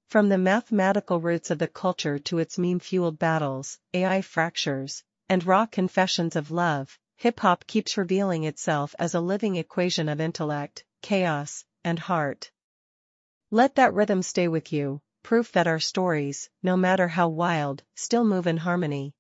From the mathematical roots of the culture to its meme-fueled battles, AI fractures, and raw confessions of love, hip-hop keeps revealing itself as a living equation of intellect, chaos, and heart. Let that rhythm stay with you, proof that our stories, no matter how wild, still move in harmony.